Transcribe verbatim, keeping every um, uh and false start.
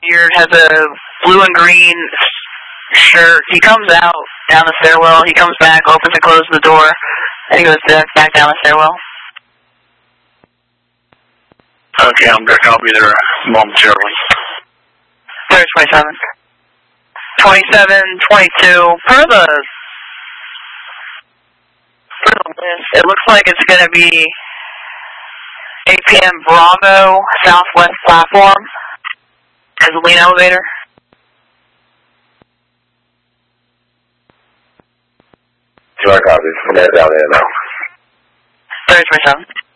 beard, has a blue and green shirt. He comes out down the stairwell. He comes back, opens and closes the door, and he goes back down the stairwell. Okay, I'm back. I'll be there momentarily. There's twenty-seven. twenty-seven, twenty-two. Per the, per the list, it looks like it's going to be eight P M Bravo, southwest platform, gasoline elevator. Two I copy. I'm headed down there now. There's twenty-seven.